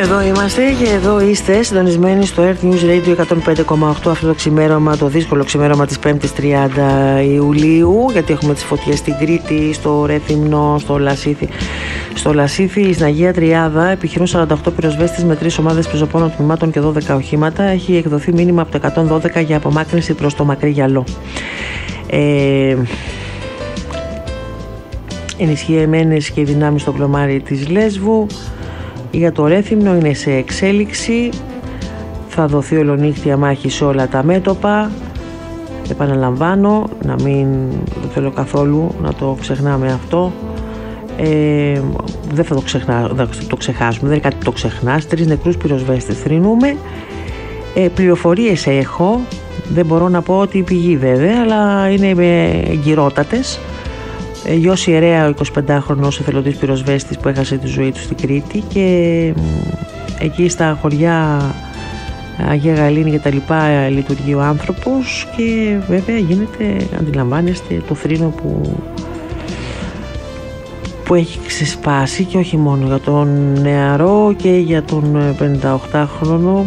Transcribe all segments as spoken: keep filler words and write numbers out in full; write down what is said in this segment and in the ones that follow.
Εδώ είμαστε και εδώ είστε συντονισμένοι στο Earth News Radio εκατόν πέντε κόμμα οκτώ, αυτό το ξημέρωμα, το δύσκολο ξημέρωμα της πέμπτης τριάντα Ιουλίου, γιατί έχουμε τις φωτιές στην Κρήτη, στο Ρέθυμνο, στο Λασίθι. Στο Λασίθι, στην Αγία Τριάδα, επιχειρούν σαράντα οκτώ πυροσβέστες με τρεις ομάδες πεζοπόνων τμήματων και δώδεκα οχήματα. Έχει εκδοθεί μήνυμα από το εκατόν δώδεκα για απομάκρυνση προς το μακρύ γυαλό. Ε, ενισχυμένες και οι δυνάμεις στο πλωμάρι της Λέσβου. Για το Ρέθυμνο είναι σε εξέλιξη. Θα δοθεί ολονύχτια μάχη σε όλα τα μέτωπα. Επαναλαμβάνω, να μην δεν θέλω καθόλου να το ξεχνάμε αυτό. Ε, δεν θα το, ξεχνά, θα το ξεχάσουμε, δεν είναι κάτι που το ξεχνάς. Τρεις νεκρούς πυροσβέστες θρηνούμε. Ε, πληροφορίες έχω. Δεν μπορώ να πω ότι η πηγή βέβαια, αλλά είναι εγκυρότατες. Γιος Ιερέα, ο εικοσιπεντάχρονος εθελοντής πυροσβέστης που έχασε τη ζωή του στην Κρήτη, και εκεί στα χωριά Αγία Γαλήνη και τα λοιπά λειτουργεί ο άνθρωπος, και βέβαια γίνεται, αντιλαμβάνεστε, το θρήνο που, που έχει ξεσπάσει, και όχι μόνο για τον νεαρό και για τον πενηνταοκτάχρονο.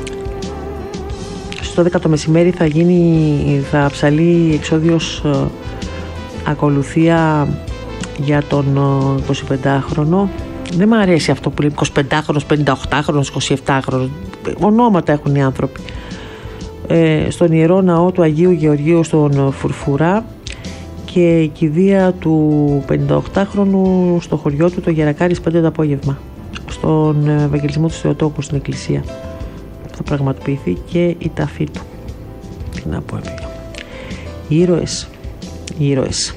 Στο δέκα το μεσημέρι θα γίνει, θα ψαλεί εξόδιος ακολουθία για τον εικοσιπεντάχρονο. Δεν μου αρέσει αυτό που λέει εικοσιπεντάχρονος, πενηνταοκτάχρονος, εικοσιεπτάχρονος. Ονόματα έχουν οι άνθρωποι. Ε, στον Ιερό Ναό του Αγίου Γεωργίου στον Φουρφουρά, και η κηδεία του πενηνταοκτάχρονου στο χωριό του, το Γερακάρις, πέντε το απόγευμα, στον Ευαγγελισμό του Θεοτόκου στην εκκλησία. Θα πραγματοποιηθεί και η ταφή του. Τι να πω, επί. Οι ήρωες Οι ήρωες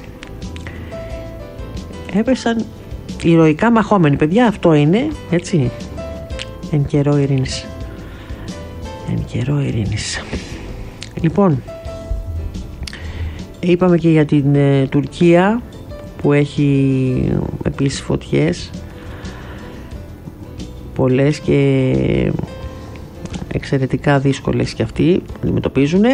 έπεσαν ηρωικά μαχόμενοι, παιδιά, αυτό είναι, έτσι. Εν καιρό ειρήνης. Εν καιρό ειρήνης. Λοιπόν, είπαμε και για την ε, Τουρκία, που έχει επίσης φωτιές πολλές και εξαιρετικά δύσκολες, και αυτοί αντιμετωπίζουν.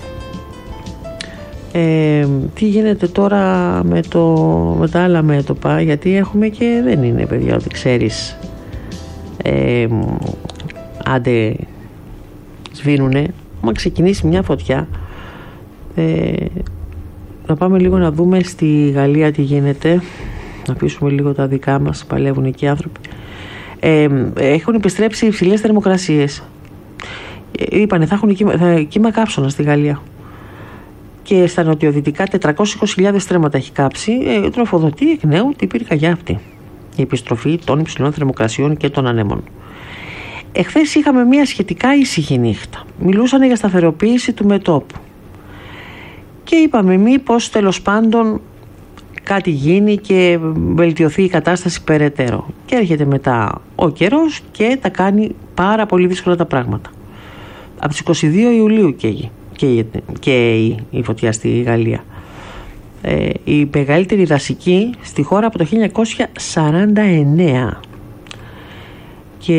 Ε, τι γίνεται τώρα με, το, με τα άλλα μέτωπα, γιατί έχουμε και δεν είναι, παιδιά, ότι ξέρεις, ε, άντε σβήνουνε, άμα ξεκινήσει μια φωτιά. ε, να πάμε λίγο να δούμε στη Γαλλία τι γίνεται, να αφήσουμε λίγο τα δικά μας, παλεύουν εκεί οι άνθρωποι. ε, έχουν επιστρέψει υψηλές θερμοκρασίες. ε, είπανε θα έχουν κύμα, θα, κύμα κάψωνα στη Γαλλία, και στα νοτιοδυτικά τετρακόσιες είκοσι χιλιάδες στρέμματα έχει κάψει. Ε, τροφοδοτεί εκ νέου την πυρκαγιά αυτή, η επιστροφή των υψηλών θερμοκρασιών και των ανέμων. Εχθές είχαμε μια σχετικά ήσυχη νύχτα. Μιλούσαν για σταθεροποίηση του μετώπου, και είπαμε μήπως τέλος πάντων κάτι γίνει και βελτιωθεί η κατάσταση περαιτέρω. Και έρχεται μετά ο καιρός και τα κάνει πάρα πολύ δύσκολα τα πράγματα. Από τις είκοσι δύο Ιουλίου καίγει. Και, και η, η φωτιά στη Γαλλία. Ε, η μεγαλύτερη δασική στη χώρα από το χίλια εννιακόσια σαράντα εννέα. Και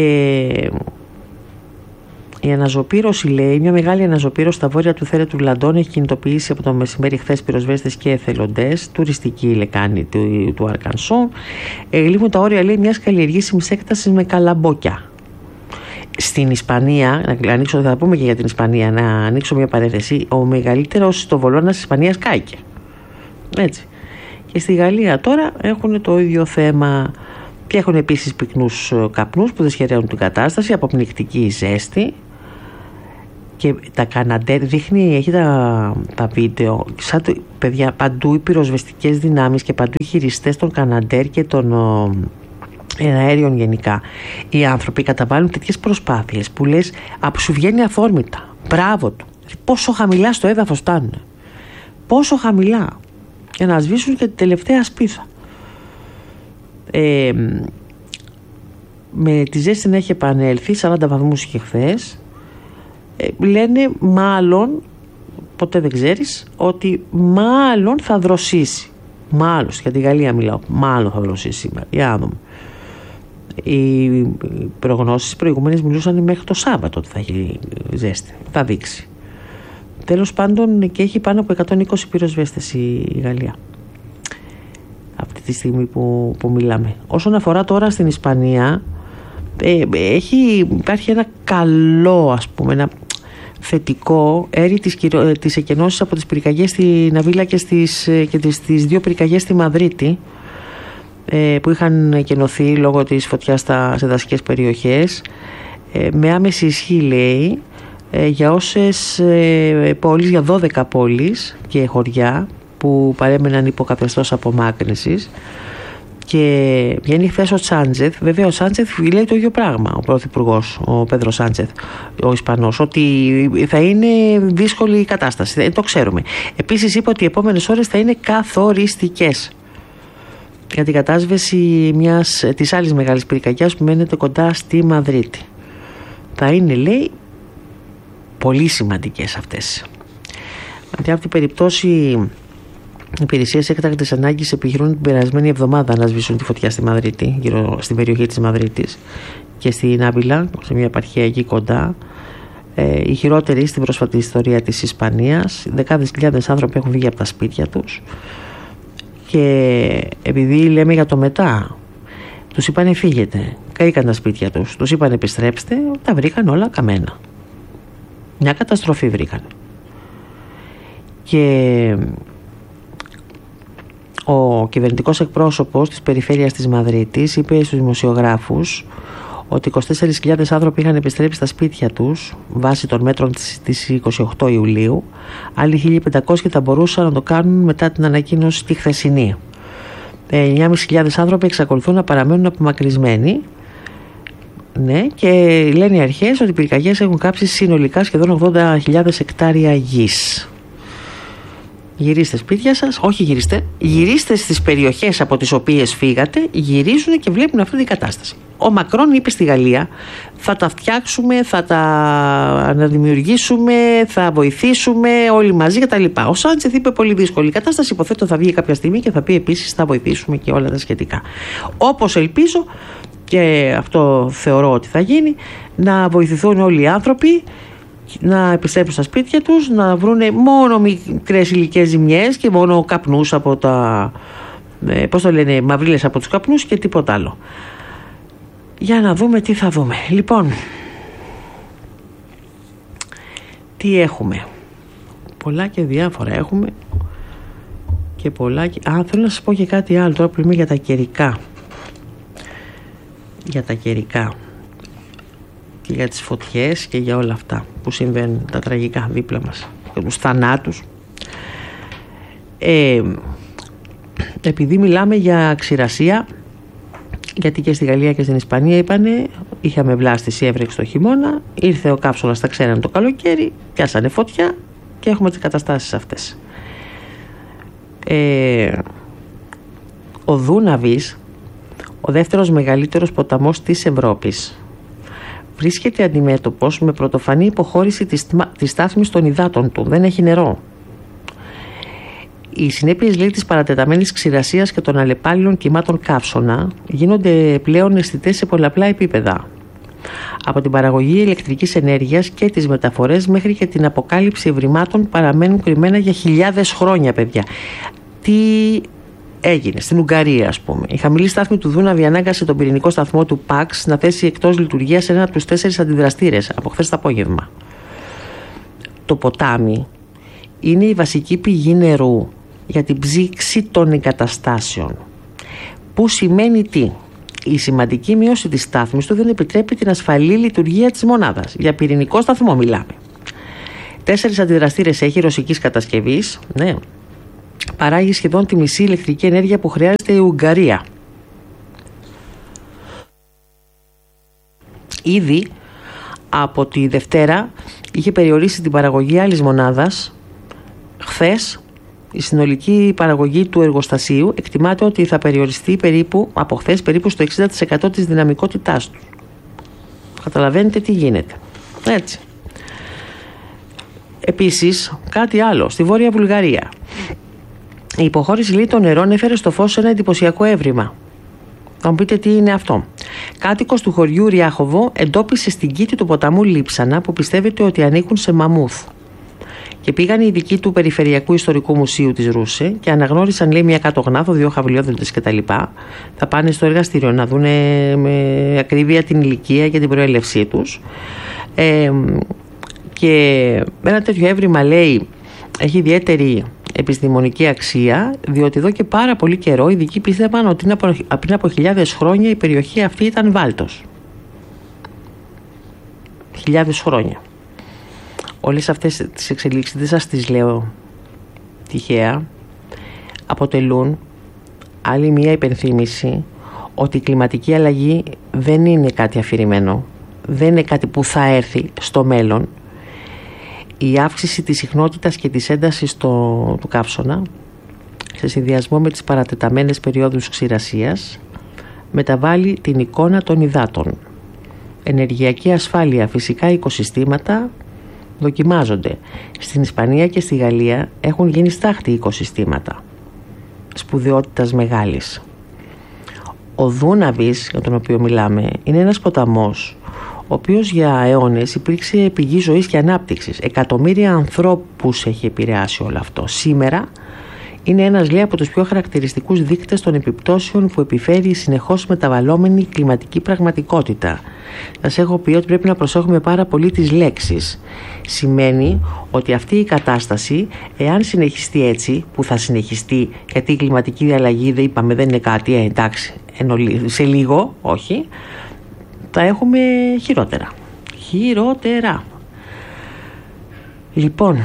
η αναζωπήρωση, λέει, μια μεγάλη αναζωπήρωση στα βόρεια του Θέρετου Λαντών έχει κινητοποιήσει από το μεσημέρι χθες πυροσβέστες και εθελοντές, τουριστική λεκάνη του, του Αρκανσό. Ε, λείπουν τα όρια, λέει, μιας καλλιεργήσιμης έκτασης με καλαμπόκια. Στην Ισπανία, να ανοίξω, θα πούμε και για την Ισπανία, να ανοίξω μια παρένθεση, ο μεγαλύτερος στοβολώνας της Ισπανίας κάηκε. Έτσι. Και στη Γαλλία τώρα έχουν το ίδιο θέμα, και έχουν επίσης πυκνούς καπνούς που δυσχεραίνουν την κατάσταση, αποπνικτική ζέστη, και τα Καναντέρ, δείχνει, έχει τα, τα βίντεο, σαν το, παιδιά, παντού οι πυροσβεστικές δυνάμεις και παντού οι χειριστές των Καναντέρ και των αέριων γενικά, οι άνθρωποι καταβάλουν τέτοιες προσπάθειες που λες, από σου βγαίνει αθόρμητα. Μπράβο του. Πόσο χαμηλά στο έδαφος φτάνουν, πόσο χαμηλά, για να σβήσουν και την τελευταία σπίθα. Ε, με τη ζέστη να έχει επανέλθει, σαράντα βαθμούς είχε χθες. Ε, λένε μάλλον, ποτέ δεν ξέρεις, ότι μάλλον θα δροσίσει. Μάλλον, για τη Γαλλία μιλάω, μάλλον θα δροσίσει σήμερα. Για να δούμε. Οι προγνώσεις προηγούμενες μιλούσαν μέχρι το Σάββατο ότι θα έχει ζέστη. Θα δείξει. Τέλος πάντων, και έχει πάνω από εκατόν είκοσι πυροσβέστες η Γαλλία αυτή τη στιγμή που, που μιλάμε. Όσον αφορά τώρα στην Ισπανία, ε, έχει, υπάρχει ένα καλό, ας πούμε, ένα θετικό έρη της, της εκενώσης από τις πυρκαγιές στη Ναβίλα και, στις, και τις, τις δύο πυρκαγιές στη Μαδρίτη, ε, που είχαν εκενωθεί λόγω της φωτιάς στα, σε δασικές περιοχές, ε, με άμεση ισχύ, λέει, ε, για όσες ε, πόλεις, για δώδεκα πόλεις και χωριά που παρέμεναν υπό καθεστώς απομάκρυνσης. Και βγαίνει χθες ο Τσάντζεθ. Βέβαια ο Τσάντζεθ λέει το ίδιο πράγμα, ο πρωθυπουργός, ο Πέδρο Σάντσεθ, ο Ισπανός, ότι θα είναι δύσκολη η κατάσταση. Δεν το ξέρουμε. Επίσης είπε ότι οι επόμενες ώρες θα είναι καθοριστικές για την κατάσβεση μιας, της άλλης μεγάλης πυρκαγιάς που μένεται κοντά στη Μαδρίτη. Θα είναι, λέει, πολύ σημαντικές αυτές. Αντί από την περιπτώση, οι υπηρεσίες έκτακτης ανάγκης επιχειρούν την περασμένη εβδομάδα να σβήσουν τη φωτιά στη Μαδρίτη, γύρω στην περιοχή της Μαδρίτης και στην Άβυλα, σε μια επαρχία εκεί κοντά. Ε, η χειρότερη στην πρόσφατη ιστορία της Ισπανίας. Δεκάδες χιλιάδες άνθρωποι έχουν βγει από τα σπίτια τους. Και επειδή λέμε για το μετά, τους είπανε φύγετε, καήκαν τα σπίτια τους, τους είπανε επιστρέψτε, τα βρήκαν όλα καμένα. Μια καταστροφή βρήκαν. Και ο κυβερνητικός εκπρόσωπος της περιφέρειας της Μαδρίτης είπε στους δημοσιογράφους ότι είκοσι τέσσερις χιλιάδες άνθρωποι είχαν επιστρέψει στα σπίτια τους βάσει των μέτρων της είκοσι οκτώ Ιουλίου. Άλλοι χίλια πεντακόσιοι θα μπορούσαν να το κάνουν μετά την ανακοίνωση τη χθεσινή. εννιά χιλιάδες πεντακόσιοι άνθρωποι εξακολουθούν να παραμένουν απομακρυσμένοι. Ναι, και λένε οι αρχές ότι οι πυρκαγιές έχουν κάψει συνολικά σχεδόν ογδόντα χιλιάδες εκτάρια γης. Γυρίστε σπίτια σας, όχι γυρίστε, γυρίστε στις περιοχές από τις οποίες φύγατε, γυρίζουν και βλέπουν αυτή την κατάσταση. Ο Μακρόν είπε στη Γαλλία, θα τα φτιάξουμε, θα τα αναδημιουργήσουμε, θα βοηθήσουμε όλοι μαζί κτλ. Ο Σάντσεθ είπε πολύ δύσκολη κατάσταση, υποθέτω θα βγει κάποια στιγμή και θα πει επίσης θα βοηθήσουμε και όλα τα σχετικά. Όπως ελπίζω, και αυτό θεωρώ ότι θα γίνει, να βοηθηθούν όλοι οι άνθρωποι να επιστρέψουν στα σπίτια τους, να βρουν μόνο μικρές υλικές ζημιές και μόνο καπνούς από τα, ε, πώς το λένε, μαυρίλες από τους καπνούς και τίποτα άλλο. Για να δούμε τι θα δούμε. Λοιπόν, τι έχουμε? Πολλά και διάφορα έχουμε και πολλά και... Α, θέλω να σας πω και κάτι άλλο τώρα που είμαι για τα καιρικά. Για τα καιρικά και για τις φωτιές και για όλα αυτά που συμβαίνουν, τα τραγικά δίπλα μας και τους θανάτους. Ε, επειδή μιλάμε για ξηρασία, γιατί και στη Γαλλία και στην Ισπανία είπανε, είχαμε βλάστηση, έβρεξε το χειμώνα, ήρθε ο κάψονας στα ξέναν το καλοκαίρι, πιάσανε φωτιά και έχουμε τις καταστάσεις αυτές. Ε, ο Δούναβης, ο δεύτερος μεγαλύτερος ποταμός της Ευρώπης, βρίσκεται αντιμέτωπος με πρωτοφανή υποχώρηση της, της στάθμης των υδάτων του. Δεν έχει νερό. Οι συνέπειες, λέει, της παρατεταμένης ξηρασίας και των αλλεπάλληλων κυμάτων καύσωνα γίνονται πλέον αισθητές σε πολλαπλά επίπεδα. Από την παραγωγή ηλεκτρικής ενέργειας και τις μεταφορές μέχρι και την αποκάλυψη ευρημάτων παραμένουν κρυμμένα για χιλιάδες χρόνια, παιδιά. Τι έγινε στην Ουγγαρία, ας πούμε? Η χαμηλή στάθμη του Δούναβη ανάγκασε τον πυρηνικό σταθμό του Παξ να θέσει εκτός λειτουργίας ένα από τους τέσσερις αντιδραστήρες από χθες το απόγευμα. Το ποτάμι είναι η βασική πηγή νερού για την ψήξη των εγκαταστάσεων. Που σημαίνει τι? Η σημαντική μείωση της στάθμης του δεν επιτρέπει την ασφαλή λειτουργία της μονάδας. Για πυρηνικό σταθμό μιλάμε. Τέσσερις αντιδραστήρες έχει ρωσικής κατασκευής. Ναι. Παράγει σχεδόν τη μισή ηλεκτρική ενέργεια που χρειάζεται η Ουγγαρία. Ήδη από τη Δευτέρα είχε περιορίσει την παραγωγή άλλης μονάδας. Χθες η συνολική παραγωγή του εργοστασίου εκτιμάται ότι θα περιοριστεί περίπου, από χθες περίπου στο εξήντα τοις εκατό της δυναμικότητάς του. Καταλαβαίνετε τι γίνεται. Έτσι. Επίσης, κάτι άλλο. Στη Βόρεια Βουλγαρία, η υποχώρηση, λέει, των νερών έφερε στο φως ένα εντυπωσιακό έβριμα. Θα μου πείτε τι είναι αυτό. Κάτοικος του χωριού Ριάχοβο εντόπισε στην κήτη του ποταμού Λείψανα που πιστεύετε ότι ανήκουν σε μαμούθ. Και πήγαν οι ειδικοί του Περιφερειακού Ιστορικού Μουσείου της Ρούσε και αναγνώρισαν, λέει, μια κάτω γνάθο, δύο χαβιλιόδεντες κτλ. Θα πάνε στο εργαστήριο να δουν με ακρίβεια την ηλικία και την προέλευσή τους. Ε, και ένα τέτοιο έβριμα, λέει, έχει ιδιαίτερη επιστημονική αξία, διότι εδώ και πάρα πολύ καιρό οι ειδικοί πίστευαν ότι πριν από χιλιάδες χρόνια η περιοχή αυτή ήταν βάλτος. Χιλιάδες χρόνια. Όλες αυτές τις εξελίξεις, δεν σας τις λέω τυχαία, αποτελούν άλλη μία υπενθύμηση ότι η κλιματική αλλαγή δεν είναι κάτι αφηρημένο, δεν είναι κάτι που θα έρθει στο μέλλον. Η αύξηση της συχνότητας και της έντασης το, του καύσωνα, σε συνδυασμό με τις παρατεταμένες περιόδους ξηρασίας, μεταβάλλει την εικόνα των υδάτων. Ενεργειακή ασφάλεια, φυσικά οικοσυστήματα δοκιμάζονται. Στην Ισπανία και στη Γαλλία έχουν γίνει στάχτη οικοσυστήματα σπουδαιότητας μεγάλης. Ο Δούναβης, για τον οποίο μιλάμε, είναι ένας ποταμός ο οποίος για αιώνες υπήρξε πηγή ζωής και ανάπτυξης. Εκατομμύρια ανθρώπους έχει επηρεάσει όλο αυτό. Σήμερα είναι ένας, λέει, από τους πιο χαρακτηριστικούς δείκτες των επιπτώσεων που επιφέρει η συνεχώς μεταβαλλόμενη κλιματική πραγματικότητα. Σας έχω πει ότι πρέπει να προσέχουμε πάρα πολύ τις λέξεις. Σημαίνει ότι αυτή η κατάσταση, εάν συνεχιστεί έτσι, που θα συνεχιστεί, γιατί η κλιματική αλλαγή, δεν είπαμε, δεν είναι κάτι, ε, εντάξει, σε λίγο, όχι, θα έχουμε χειρότερα. Χειρότερα. Λοιπόν,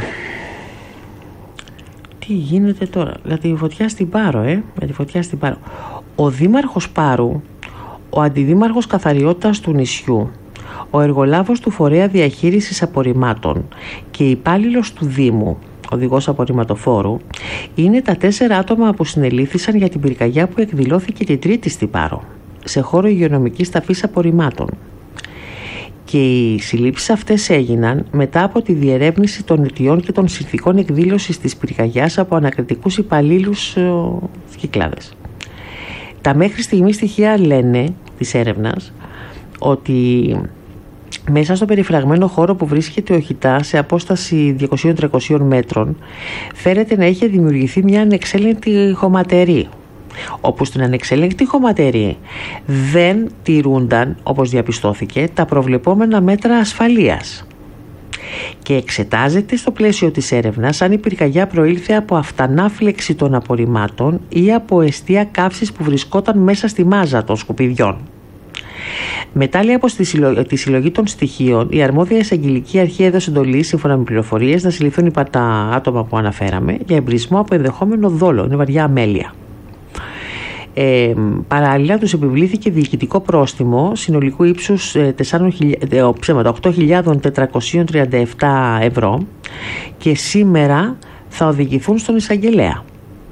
τι γίνεται τώρα? Για τη φωτιά στην Πάρο, ε, για τη φωτιά στην Πάρο. Ο δήμαρχος Πάρου, ο αντιδήμαρχος καθαριότητας του νησιού, ο εργολάβος του φορέα διαχείρισης απορριμμάτων και υπάλληλος του Δήμου, οδηγός απορριμματοφόρου, είναι τα τέσσερα άτομα που συνελήφθησαν για την πυρκαγιά που εκδηλώθηκε την Τρίτη στην Πάρο, σε χώρο υγειονομικής ταφής απορριμμάτων. Και οι συλλήψεις αυτές έγιναν μετά από τη διερεύνηση των αιτιών και των συνθηκών εκδήλωσης της πυρκαγιάς από ανακριτικούς υπαλλήλους ε, Κυκλάδες. Τα μέχρι στιγμή στοιχεία λένε της έρευνας ότι μέσα στο περιφραγμένο χώρο που βρίσκεται ο Χιτά, σε απόσταση διακόσια με τριακόσια μέτρων, φέρεται να είχε δημιουργηθεί μια ανεξέλεγκτη χωματερή, όπου στην ανεξέλεγκτη χωματερή δεν τηρούνταν, όπως διαπιστώθηκε, τα προβλεπόμενα μέτρα ασφαλείας. Και εξετάζεται στο πλαίσιο της έρευνας αν η πυρκαγιά προήλθε από αυτανάφλεξη των απορριμμάτων ή από εστία καύσης που βρισκόταν μέσα στη μάζα των σκουπιδιών. Μετά, λέει, από τη συλλογή των στοιχείων, η αρμόδια εισαγγελική αρχή έδωσε εντολή, σύμφωνα με πληροφορίες, να συλληφθούν τα άτομα που αναφέραμε για εμπρισμό από ενδεχόμενο δόλο. Είναι βαριά αμέλεια. Ε, παράλληλα, τους επιβλήθηκε διοικητικό πρόστιμο συνολικού ύψους ε, οκτώ χιλιάδες τετρακόσια τριάντα επτά ευρώ και σήμερα θα οδηγηθούν στον εισαγγελέα.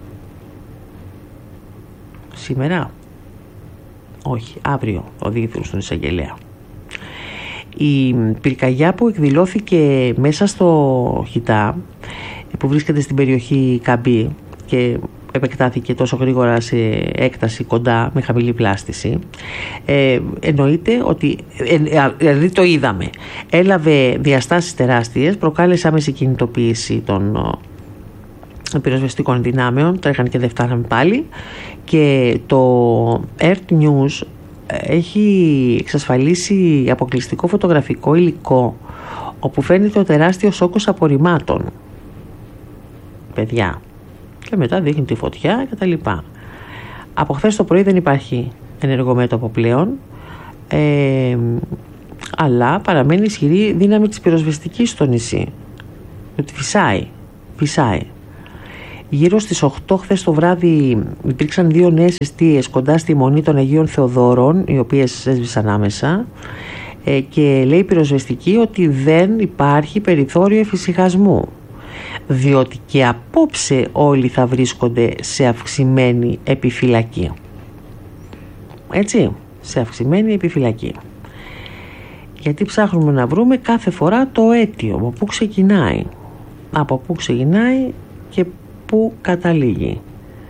Σήμερα? Όχι, αύριο θα οδηγηθούν στον εισαγγελέα. Η πυρκαγιά που εκδηλώθηκε μέσα στο Χιτά, που βρίσκεται στην περιοχή Καμπή και επεκτάθηκε τόσο γρήγορα σε έκταση κοντά με χαμηλή πλάστηση, ε, εννοείται ότι ε, δηλαδή το είδαμε, έλαβε διαστάσεις τεράστιες, προκάλεσε άμεση κινητοποίηση των ε, πυροσβεστικών δυνάμεων, τρέχαν και δεν φτάναμε πάλι, και το Earth News έχει εξασφαλίσει αποκλειστικό φωτογραφικό υλικό όπου φαίνεται ο τεράστιος όγκος απορριμμάτων, παιδιά, και μετά δείχνει τη φωτιά και τα λοιπά. Από χθες το πρωί δεν υπάρχει ενεργό μέτωπο πλέον, ε, αλλά παραμένει ισχυρή δύναμη της πυροσβεστικής στο νησί, ότι φυσάει, φυσάει. Γύρω στις οκτώ χθες το βράδυ υπήρξαν δύο νέες εστίες κοντά στη Μονή των Αγίων Θεοδόρων, οι οποίες έσβησαν άμεσα, ε, και λέει η πυροσβεστική ότι δεν υπάρχει περιθώριο εφησυχασμού, διότι και απόψε όλοι θα βρίσκονται σε αυξημένη επιφυλακή. Έτσι, σε αυξημένη επιφυλακή. Γιατί ψάχνουμε να βρούμε κάθε φορά το αίτιο, από πού ξεκινάει, από πού ξεκινάει και πού καταλήγει.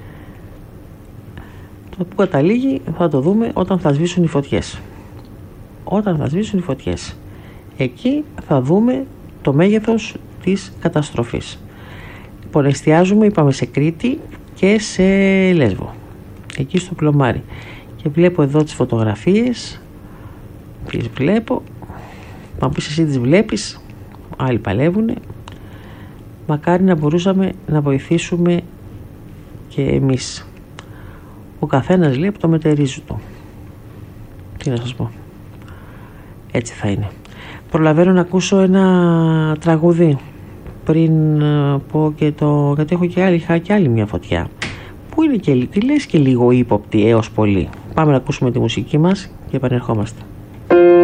Το πού καταλήγει θα το δούμε όταν θα σβήσουν οι φωτιές. Όταν θα σβήσουν οι φωτιές. Εκεί θα δούμε το μέγεθος της καταστροφής. Λοιπόν, εστιάζουμε, είπαμε, σε Κρήτη και σε Λέσβο, εκεί στο πλωμάρι, και βλέπω εδώ τις φωτογραφίες. Τις βλέπω, μα πεις εσύ τις βλέπεις, άλλοι παλεύουνε. Μακάρι να μπορούσαμε να βοηθήσουμε και εμείς. Ο καθένας λέει από το μετερίζει του. Τι να σας πω, έτσι θα είναι. Προλαβαίνω να ακούσω ένα τραγούδι πριν πω και το, γιατί έχω και άλλη, είχα και άλλη μια φωτιά που είναι και, τι λες, και λίγο ύποπτη έως πολύ. Πάμε να ακούσουμε τη μουσική μας και επανερχόμαστε.